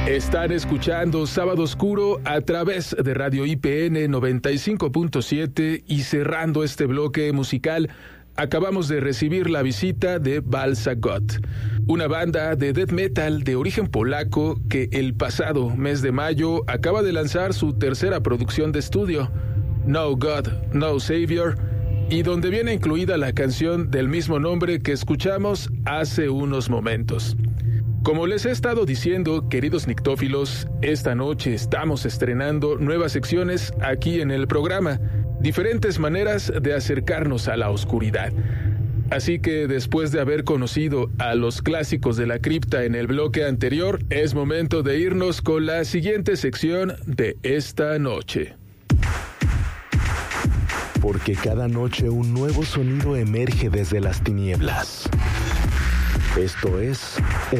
Están escuchando Sábado Oscuro a través de Radio IPN 95.7 y cerrando este bloque musical, acabamos de recibir la visita de Balsagot, una banda de death metal de origen polaco que el pasado mes de mayo acaba de lanzar su tercera producción de estudio, No God, No Savior, y donde viene incluida la canción del mismo nombre que escuchamos hace unos momentos. Como les he estado diciendo, queridos nictófilos, esta noche estamos estrenando nuevas secciones aquí en el programa, diferentes maneras de acercarnos a la oscuridad. Así que después de haber conocido a los clásicos de la cripta en el bloque anterior, es momento de irnos con la siguiente sección de esta noche. Porque cada noche un nuevo sonido emerge desde las tinieblas. Esto es